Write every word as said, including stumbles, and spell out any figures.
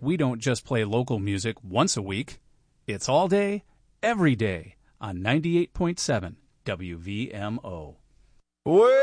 we don't just play local music once a week. It's all day, every day on ninety-eight point seven W V M O. Well,